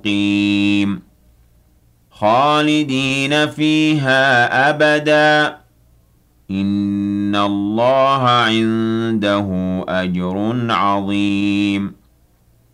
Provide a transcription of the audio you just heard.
مقيم خالدين فيها أبدا إن الله عنده أجر عظيم